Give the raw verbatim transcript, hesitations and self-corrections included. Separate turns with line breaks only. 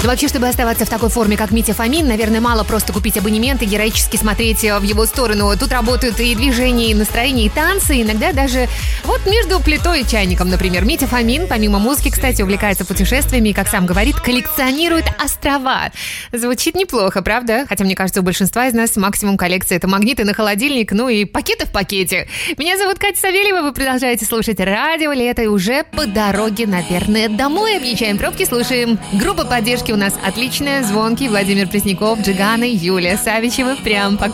Но вообще, чтобы оставаться в такой форме, как Митя Фомин, наверное, мало просто купить абонемент и героически смотреть в его сторону. Тут работают и движения, и настроение, и танцы, иногда даже вот между плитой и чайником, например. Митя Фомин, помимо музыки, кстати, увлекается путешествиями и, как сам говорит, коллекционирует острова. Звучит неплохо, правда? Хотя, мне кажется, у большинства из нас максимум коллекции — это магниты на холодильник, ну и пакеты в пакете. Меня зовут Катя Савельева, вы продолжаете слушать радио Лето, и уже по дороге, наверное, домой объезжаем пробки, слушаем. Группа поддержки у нас отличная, звонкий, Владимир Пресняков, Джиган и Юлия Савичева. Прям по